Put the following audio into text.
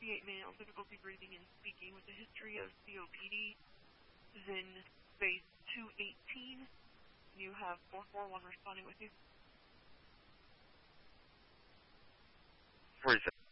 68 male, difficulty breathing and speaking with a history of COPD. Then space 218. You have 441 responding with you. 47.